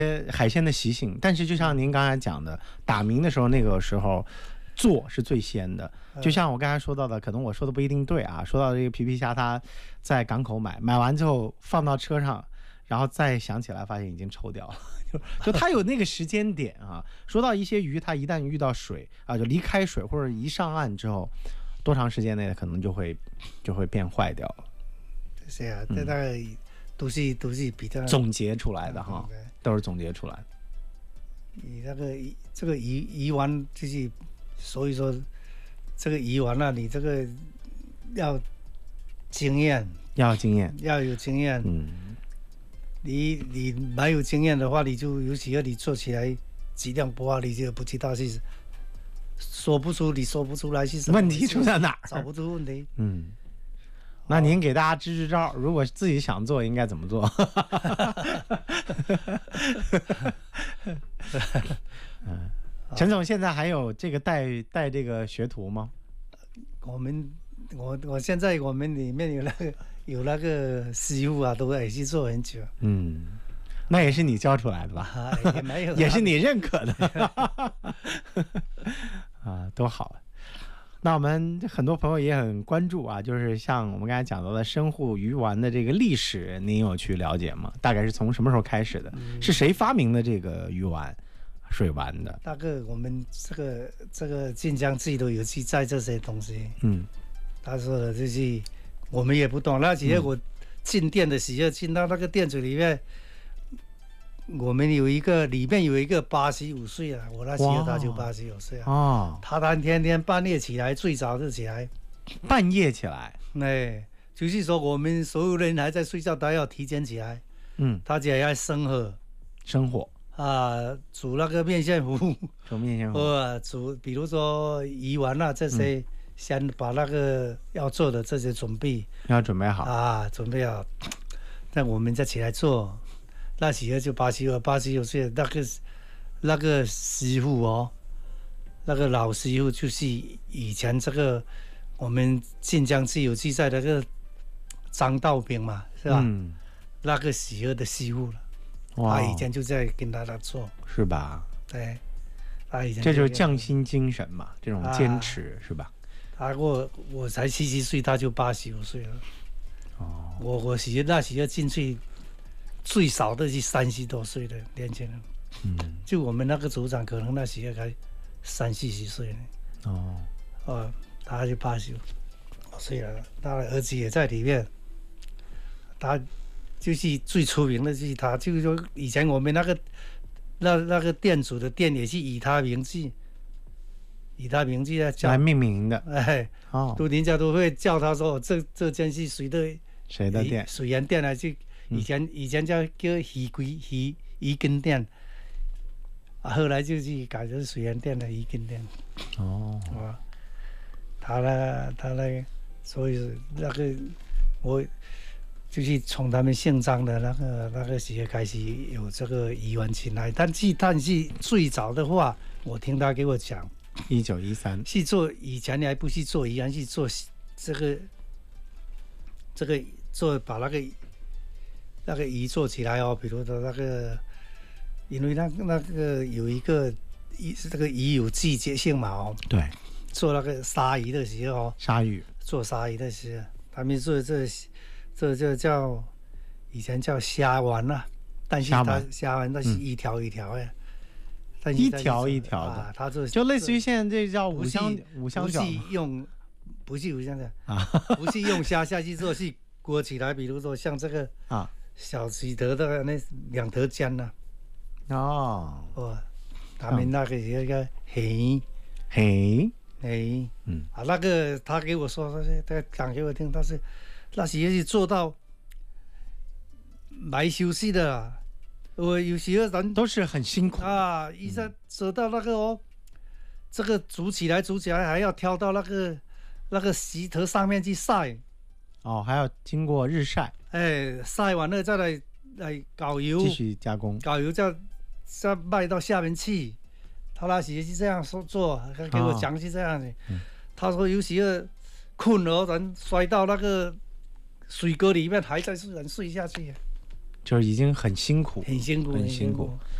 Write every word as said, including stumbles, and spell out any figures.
海鲜的习性，但是就像您刚才讲的，打鸣的时候那个时候做是最鲜的。就像我刚才说到的，可能我说的不一定对啊。说到这个皮皮虾，它在港口买，买完之后放到车上，然后再想起来发现已经臭掉了，就就它有那个时间点啊。说到一些鱼，它一旦遇到水啊，就离开水或者一上岸之后，多长时间内可能就会就会变坏掉了。 是啊，这大概都是都是比较总结出来的哈，都是总结出来的。 你那个这个鱼鱼丸就是，所以说这个鱼丸啊，你这个要经验， 要经验， 要有经验。嗯，你你没有经验的话，你就尤其要你做起来质量不好，你就不知道是说不出，你说不出来是什么问题出在哪儿， 找不出问题。 嗯。那您给大家支支招，如果自己想做，应该怎么做？嗯，陈总现在还有这个带带这个学徒吗？ 我们我我现在我们里面有那个有那个师傅啊，都也是做很久。 嗯，那也是你教出来的吧？ 啊、也没有， 也是你认可的。啊，多好。那我们很多朋友也很关注啊，就是像我们刚才讲到的深沪鱼丸的这个历史，您有去了解吗？大概是从什么时候开始的？嗯、是谁发明的这个鱼丸、水丸的？ 大概我们这个这个晋江记都有记载这些东西。嗯，他说的就是我们也不懂。那几天我进店的时候，进到那个店子里面。我们有一个里面有一个八十五岁啊，我那时候他就八十五岁啊。哦，他他天天半夜起来，最早就起来， 半夜起来， 哎，就是说我们所有人还在睡觉，他要提前起来。嗯，他就要生火， 生火啊，煮那个面线糊， 煮面线糊， 呃，煮比如说鱼丸啊这些，嗯、先把那个要做的这些准备要准备好啊，准备好，那我们再起来做。那时候就八十二、八十六岁，那个那个师傅哦，那个老师傅就是以前这个我们晋江记有记载的那个张道兵嘛，是吧？嗯，那个时候的师傅了，他以前就在跟他那做， 是吧？ 对，他以前这就是匠心精神嘛，这种坚持、啊、是吧？ 他我我才七十岁，他就八十五岁了。哦，我我时候那时候进去。最少的是三十多岁的年轻人，嗯，就我们那个组长可能那时候才三四十岁呢。哦，哦，他就八十岁了，他的儿子也在里面。他就是最出名的，就是他，就是说以前我们那个那那个店主的店也是以他名字，以他名字来叫来命名的。 哎，哦，都人家都会叫他说这这间是谁的谁的店？ 水源店来去。以前以前叫叫鱼龟鱼鱼羹店，啊，后来就是改成水源店的鱼羹店。哦，啊，他呢，他呢，所以那个我就是从他们姓张的那个那个时候开始有这个鱼丸进来，但是但是最早的话，我听他给我讲， 一九一三是做以前还不是做鱼丸，是做这个这个做把那个。那个鱼做起来哦，比如说那个，因为那那个有一个鱼，这个鱼有季节性嘛哦。 对。 做那个鲨鱼的时候， 鲨鱼做鲨鱼的时候，他们做这这这叫以前叫虾丸啊，但是它虾丸那是一条一条的， 嗯、一条一条的， 啊、它做就类似于现在这叫五香五香饺， 不是用不是五香饺啊，不是用虾下去做，是裹起来，比如说像这个啊。小喜德的那两头尖呢、啊？哦，哦，他们那个那个黑黑黑，嗯啊，那个他给我说，他讲给我听，他是那时候是做到没休息的啦。我有时候人都是很辛苦啊，一下走到那个哦，这个煮起来煮起来还要挑到那个那个石头上面去晒。 哦，还要经过日晒， 哎，晒完了再来来搞油， 继续加工， 搞油再再卖到下面去。他那时是这样说做，他给我讲是这样的。哦嗯、他说有时候困了，人摔到那个水沟里面，还在人睡下去。 就是已经很辛苦， 很辛苦， 很辛苦。